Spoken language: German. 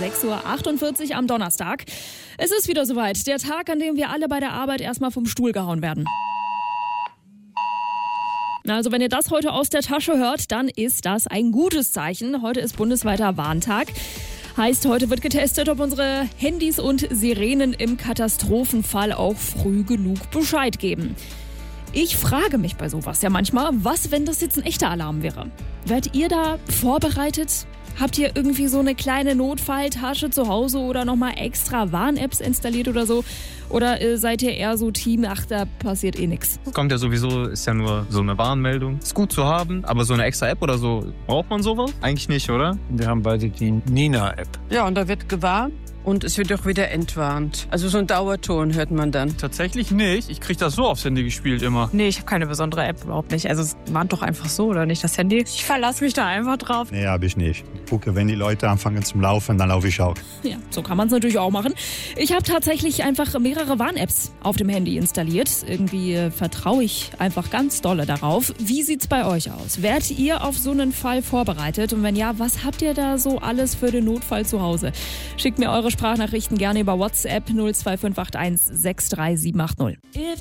6:48 Uhr am Donnerstag. Es ist wieder soweit. Der Tag, an dem wir alle bei der Arbeit erstmal vom Stuhl gehauen werden. Also wenn ihr das heute aus der Tasche hört, dann ist das ein gutes Zeichen. Heute ist bundesweiter Warntag. Heißt, heute wird getestet, ob unsere Handys und Sirenen im Katastrophenfall auch früh genug Bescheid geben. Ich frage mich bei sowas ja manchmal, was, wenn das jetzt ein echter Alarm wäre? Werdet ihr da vorbereitet? Habt ihr irgendwie so eine kleine Notfalltasche zu Hause oder nochmal extra Warn-Apps installiert oder so? Oder seid ihr eher so Team, ach, da passiert eh nichts? Kommt ja sowieso, ist ja nur so eine Warnmeldung. Ist gut zu haben, aber so eine extra App oder so, braucht man sowas? Eigentlich nicht, oder? Wir haben beide die Nina-App. Ja, und da wird gewarnt und es wird auch wieder entwarnt. Also so ein Dauerton hört man dann. Tatsächlich nicht. Ich krieg das so aufs Handy gespielt immer. Nee, ich habe keine besondere App, überhaupt nicht. Also es warnt doch einfach so, oder nicht, das Handy? Ich verlasse mich da einfach drauf. Nee, habe ich nicht. Ich gucke, wenn die Leute anfangen zu laufen, dann laufe ich auch. Ja, so kann man es natürlich auch machen. Ich habe tatsächlich einfach mehrere Warn-Apps auf dem Handy installiert. Irgendwie vertraue ich einfach ganz dolle darauf. Wie sieht's bei euch aus? Werdet ihr auf so einen Fall vorbereitet? Und wenn ja, was habt ihr da so alles für den Notfall zu Hause? Schickt mir eure Sprachnachrichten gerne über WhatsApp 02581 63780.